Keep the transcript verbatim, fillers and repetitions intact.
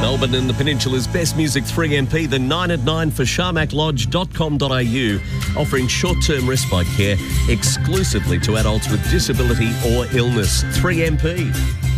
Melbourne and the Peninsula's best music three M P, the nine at nine for sharmac lodge dot com dot a u, offering short-term respite care exclusively to adults with disability or illness. three M P.